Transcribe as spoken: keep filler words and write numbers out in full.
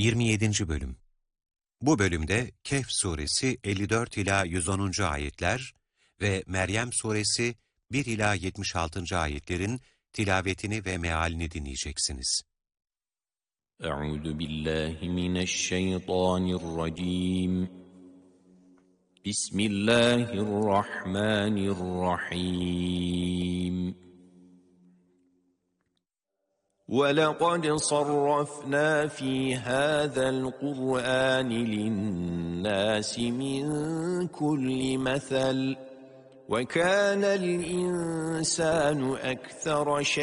yirmi yedinci Bölüm. Bu bölümde Kehf suresi elli dört ila yüz onuncu ayetler ve Meryem suresi bir ila yetmiş altıncı ayetlerin tilavetini ve mealini dinleyeceksiniz. Euzu billahi mineşşeytanirracim. Bismillahirrahmanirrahim. وَلَقَدْ صَرَّفْنَا فِي هَذَا الْقُرْآنِ لِلنَّاسِ مِنْ كُلِّ مَثَلٍ وَكَانَ الْإِنْسَانُ أَكْثَرَ شَيْءٍ